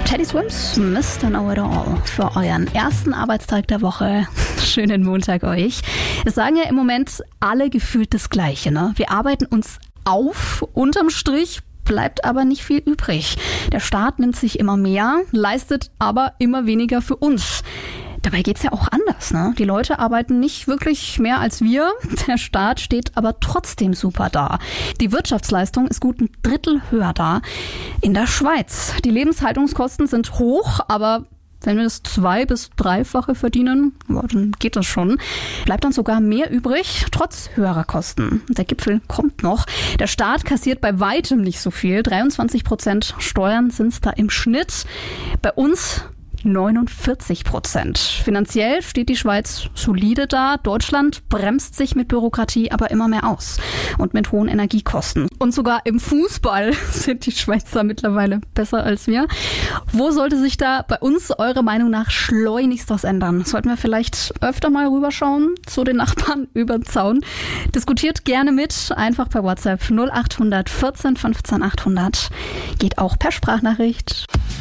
Teddy Swims, Mr. Know It All für euren ersten Arbeitstag der Woche. Schönen Montag euch. Es sagen ja im Moment alle gefühlt das Gleiche, ne? Wir arbeiten uns auf, unterm Strich bleibt aber nicht viel übrig. Der Staat nimmt sich immer mehr, leistet aber immer weniger für uns. Dabei geht's ja auch anders, ne? Die Leute arbeiten nicht wirklich mehr als wir. Der Staat steht aber trotzdem super da. Die Wirtschaftsleistung ist gut ein Drittel höher da. In der Schweiz. Die Lebenshaltungskosten sind hoch, aber wenn wir das 2- bis 3-fache verdienen, dann geht das schon. Bleibt dann sogar mehr übrig, trotz höherer Kosten. Der Gipfel kommt noch. Der Staat kassiert bei weitem nicht so viel. 23% Steuern sind's da im Schnitt. Bei uns 49%. Finanziell steht die Schweiz solide da. Deutschland bremst sich mit Bürokratie aber immer mehr aus und mit hohen Energiekosten. Und sogar im Fußball sind die Schweizer mittlerweile besser als wir. Wo sollte sich da bei uns eurer Meinung nach schleunigst was ändern? Sollten wir vielleicht öfter mal rüberschauen zu den Nachbarn über den Zaun? Diskutiert gerne mit, einfach per WhatsApp 0800 14 15 800. Geht auch per Sprachnachricht.